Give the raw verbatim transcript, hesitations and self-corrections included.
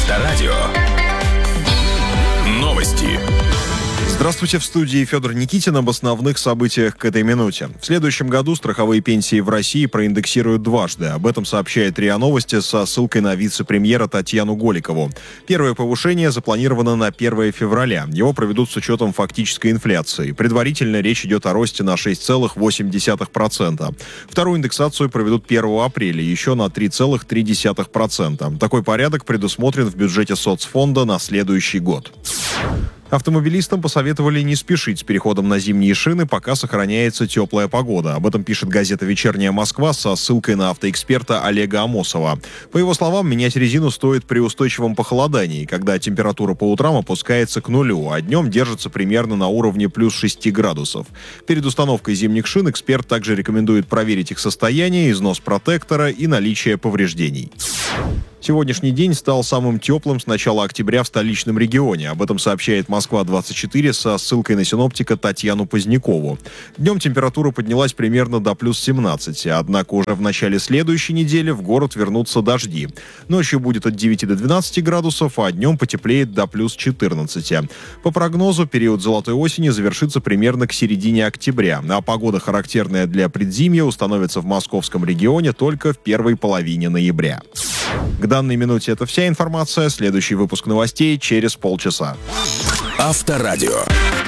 Авторадио. Новости. Здравствуйте, в студии Федор Никитин. Об основных событиях к этой минуте. В следующем году страховые пенсии в России проиндексируют дважды. Об этом сообщает РИА Новости со ссылкой на вице-премьера Татьяну Голикову. Первое повышение запланировано на первое февраля. Его проведут с учетом фактической инфляции. Предварительно речь идет о росте на шесть целых восемь десятых процента. Вторую индексацию проведут первого апреля, еще на три целых три десятых процента. Такой порядок предусмотрен в бюджете соцфонда на следующий год. Автомобилистам посоветовали не спешить с переходом на зимние шины, пока сохраняется теплая погода. Об этом пишет газета «Вечерняя Москва» со ссылкой на автоэксперта Олега Амосова. По его словам, менять резину стоит при устойчивом похолодании, когда температура по утрам опускается к нулю, а днем держится примерно на уровне плюс шести градусов. Перед установкой зимних шин эксперт также рекомендует проверить их состояние, износ протектора и наличие повреждений. Сегодняшний день стал самым теплым с начала октября в столичном регионе. Об этом сообщает Москва двадцать четыре со ссылкой на синоптика Татьяну Позднякову. Днем температура поднялась примерно до плюс семнадцати, однако уже в начале следующей недели в город вернутся дожди. Ночью будет от девяти до двенадцати градусов, а днем потеплеет до плюс четырнадцати. По прогнозу, период золотой осени завершится примерно к середине октября, а погода, характерная для предзимья, установится в московском регионе только в первой половине ноября. К данной минуте это вся информация. Следующий выпуск новостей через полчаса. Авторадио.